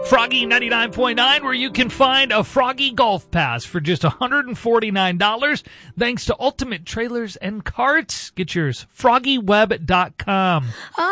Froggy 99.9, where you can find a Froggy Golf Pass for just $149 thanks to Ultimate Trailers and Carts. Get yours, FroggyWeb.com.